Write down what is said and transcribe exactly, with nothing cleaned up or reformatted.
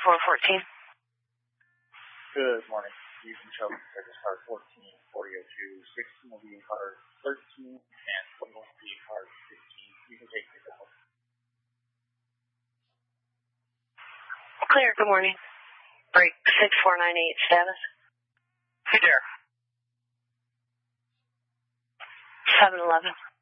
four fourteen. Good morning. You can show me service car fourteen, forty oh two, sixteen will be in car thirteen, and twenty will be in car fifteen. You can take this out. Clear, good morning. Break six four nine eight, status. Hey there. seven eleven.